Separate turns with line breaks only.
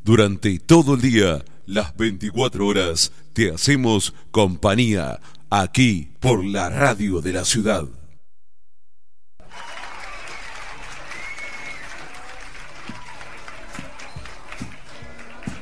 Durante todo el día, las 24 horas, te hacemos compañía aquí por la radio de la ciudad.